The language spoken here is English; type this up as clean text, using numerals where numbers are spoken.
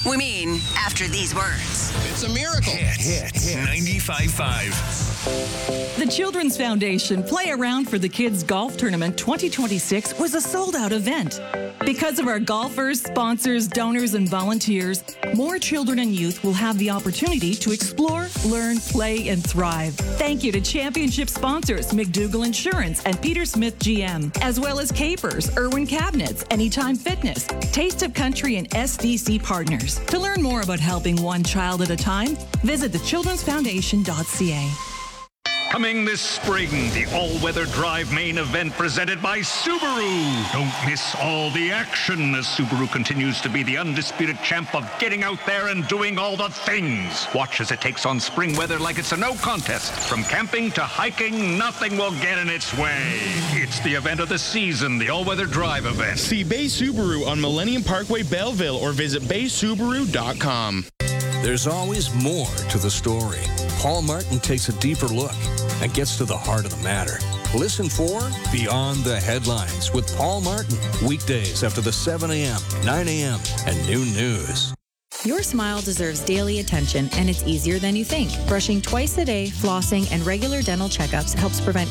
We mean, after these words. It's a miracle. Hits 95.5. The Children's Foundation Play Around for the Kids Golf Tournament 2026 was a sold-out event. Because of our golfers, sponsors, donors, and volunteers, more children and youth will have the opportunity to explore, learn, play, and thrive. Thank you to championship sponsors McDougall Insurance and Peter Smith GM, as well as Capers, Irwin Cabinets, Anytime Fitness, Taste of Country, and SDC Partners. To learn more about helping one child at a time, visit thechildrensfoundation.ca. Coming this spring, the all-weather drive main event presented by Subaru. Don't miss all the action as Subaru continues to be the undisputed champ of getting out there and doing all the things. Watch as it takes on spring weather like it's a no contest. From camping to hiking, nothing will get in its way. It's the event of the season, the all-weather drive event. See Bay Subaru on Millennium Parkway, Belleville, or visit baysubaru.com. There's always more to the story. Paul Martin takes a deeper look and gets to the heart of the matter. Listen for Beyond the Headlines with Paul Martin. Weekdays after the 7 a.m., 9 a.m., and noon news. Your smile deserves daily attention, and it's easier than you think. Brushing twice a day, flossing, and regular dental checkups helps prevent